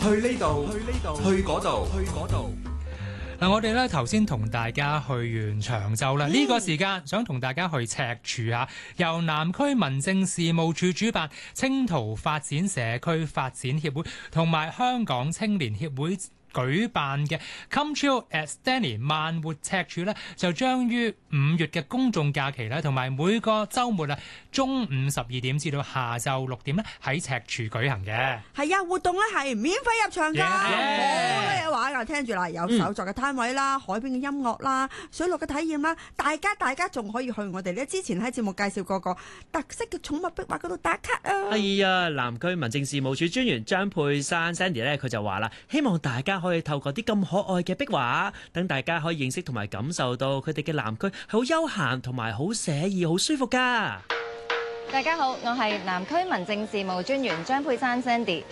去呢度，去嗰度。 嗱，我哋咧頭先同大家去完長洲啦，呢個時間想同大家去赤柱嚇，由南區民政事務處主辦，青桃發展社區發展協會同埋香港青年協會舉辦嘅 Come Chill at Stanley 慢活赤柱咧，就將於5月嘅公眾假期咧，同埋每個週末啊，中午12點至到下晝6點咧，喺赤柱舉行嘅。 係啊，活動咧係免費入場㗎，好多嘢玩㗎。聽住啦，有手作嘅攤位啦，海邊嘅音樂啦，水陸嘅體驗啦，大家仲可以去我哋咧之前喺節目介紹過個特色嘅寵物壁畫嗰度打卡啊。 係啊，南區民政事務處專員張佩珊 Sandy 咧，佢就話啦，希望大家可以透過啲咁可愛嘅壁畫，等大家可以認識同埋感受到佢哋嘅南區係好悠閒同埋好寫意、好舒服㗎。 大家好，我係南區民政事務專員張佩珊 Sandy。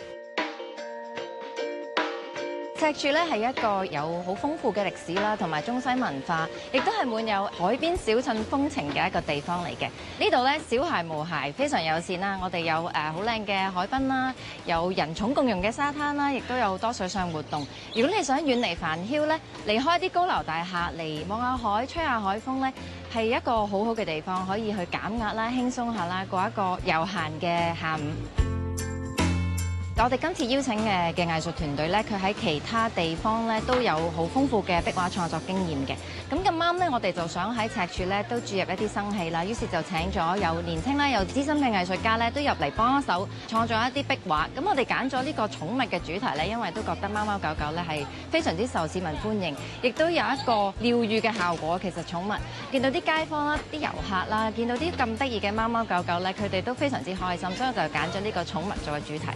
赤柱咧係一個有好豐富嘅歷史啦，同埋中西文化，亦都係滿有海邊小鎮風情嘅一個地方嚟嘅。呢度咧小孩無孩，非常友善啦。我哋有好靚嘅海濱啦，有人寵共融嘅沙灘啦，亦都有好多水上活動。如果你想遠離煩囂咧，離開啲高樓大廈嚟望下海、吹下海風咧，係一個好好嘅地方，可以去減壓啦、輕鬆下啦，過一個悠閒嘅下午。我哋今次邀請嘅藝術團隊咧，佢喺其他地方咧都有好豐富嘅壁畫創作經驗嘅。咁啱咧，我哋就想喺赤柱咧都注入一啲生氣啦，於是就請咗有年青啦、有資深嘅藝術家咧都入嚟幫手創作一啲壁畫。咁我哋揀咗呢個寵物嘅主題咧，因為都覺得貓貓狗狗咧係非常之受市民歡迎，亦都有一個療癒嘅效果。其實寵物見到啲街坊啦、啲遊客啦，見到啲咁得意嘅貓貓狗狗咧，佢哋都非常之開心，所以我就揀咗呢個寵物做嘅主題。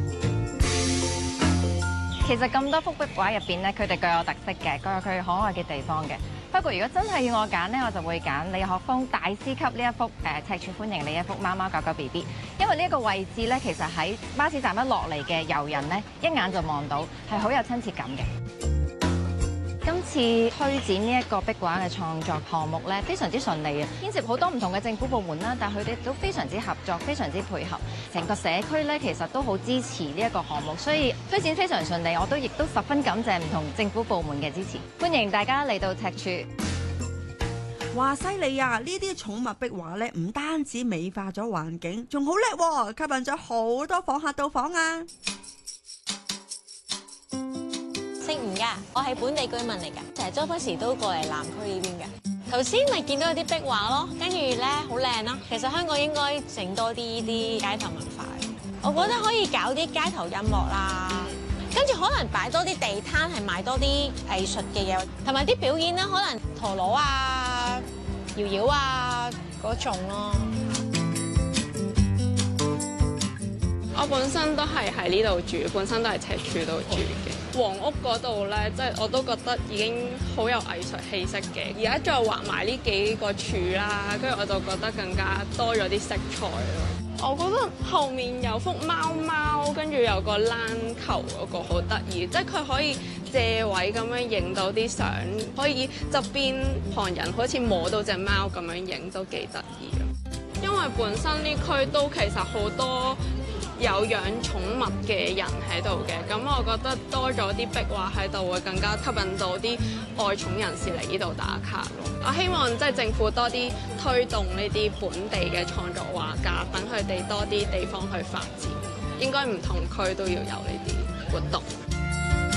其實咁多幅壁畫入邊咧，佢哋各有特色嘅，各有佢可愛嘅地方嘅。不過如果真係要我揀咧，我就會揀李學峰大師級呢一幅赤柱歡迎你一幅貓貓狗狗 BB， 因為呢一個位置咧，其實喺巴士站一落嚟嘅遊人咧，一眼就望到，係好有親切感嘅。今次推展呢一個壁畫嘅創作項目咧，非常之順利嘅，牽涉好多唔同嘅政府部門啦，但係佢哋都非常之合作，非常之配合。成個社區咧，其實都好支持呢一個項目，所以推展非常順利。我都亦都十分感謝唔同政府部門嘅支持。歡迎大家嚟到赤柱。 哇，犀利啊！呢啲寵物壁畫咧，唔單止美化咗環境，仲好叻喎，吸引咗好多訪客到訪啊！ 姓吳㗎，我係本地居民嚟㗎，成日周不時都過嚟南區呢邊㗎。頭先咪見到有啲壁畫咯，跟住咧好靚咯。其實香港應該整多啲呢啲街頭文化，我覺得可以搞啲街頭音樂啦，跟住可能擺多啲地攤，係賣多啲藝術嘅嘢，同埋啲表演啦，可能陀螺啊、搖搖啊嗰種咯。 我本身都係喺呢度住，本身都係赤柱度住嘅。黃屋嗰度咧，即係我都覺得已經好有藝術氣息嘅。而家再畫埋呢幾個柱啦，跟住我就覺得更加多咗啲色彩咯。我覺得後面有幅貓貓，跟住有個籃球嗰個好得意，即係佢可以借位咁樣影到啲相，可以側邊旁人好似摸到隻貓咁樣影，都幾得意咯。因為本身呢區都其實好多有養寵物嘅人喺度嘅，咁我覺得多咗啲壁畫喺度，會更加吸引到啲愛寵人士嚟呢度打卡咯。我希望即係政府多啲推動呢啲本地嘅創作畫家，等佢哋多啲地方去發展。應該唔同區都要有呢啲活動。